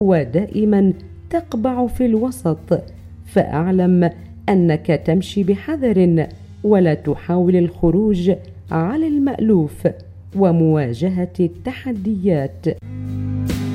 ودائما تقبع في الوسط، فاعلم أنك تمشي بحذر ولا تحاول الخروج على المألوف ومواجهة التحديات.